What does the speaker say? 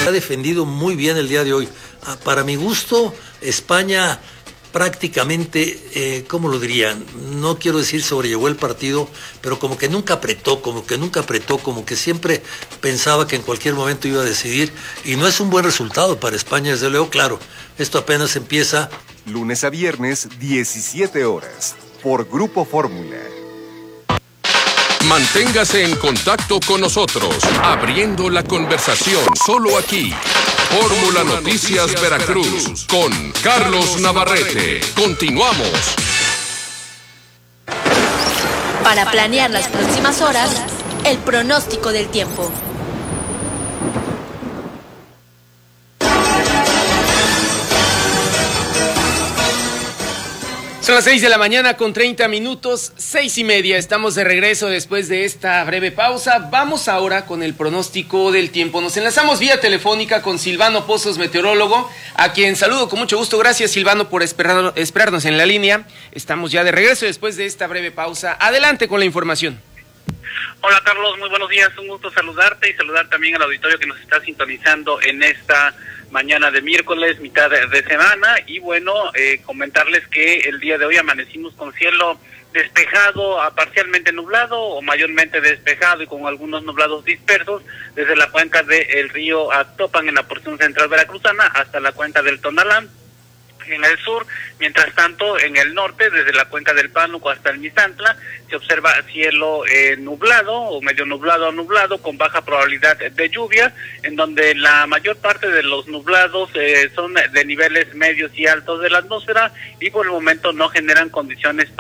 Ha defendido muy bien el día de hoy. Para mi gusto, España prácticamente, ¿cómo lo dirían? No quiero decir sobrellevó el partido, pero como que nunca apretó, como que siempre pensaba que en cualquier momento iba a decidir, y no es un buen resultado para España, desde luego. Claro, esto apenas empieza. Lunes a viernes, 17 horas, por Grupo Fórmula. Manténgase en contacto con nosotros, abriendo la conversación, solo aquí. Fórmula Noticias Veracruz, con Carlos Navarrete. Continuamos. Para planear las próximas horas, el pronóstico del tiempo. Son las 6 de la mañana con 30 minutos, 6:30. Estamos de regreso después de esta breve pausa. Vamos ahora con el pronóstico del tiempo. Nos enlazamos vía telefónica con Silvano Pozos, meteorólogo, a quien saludo con mucho gusto. Gracias, Silvano, por esperarnos en la línea. Estamos ya de regreso después de esta breve pausa. Adelante con la información. Hola, Carlos, muy buenos días. Un gusto saludarte y saludar también al auditorio que nos está sintonizando en esta mañana de miércoles, mitad de semana. Y bueno, comentarles que el día de hoy amanecimos con cielo despejado a parcialmente nublado o mayormente despejado y con algunos nublados dispersos desde la cuenca del río Actopan en la porción central veracruzana hasta la cuenca del Tonalá en el sur. Mientras tanto, en el norte, desde la cuenca del Pánuco hasta el Misantla, se observa cielo nublado o medio nublado a nublado con baja probabilidad de lluvia, en donde la mayor parte de los nublados son de niveles medios y altos de la atmósfera y por el momento no generan condiciones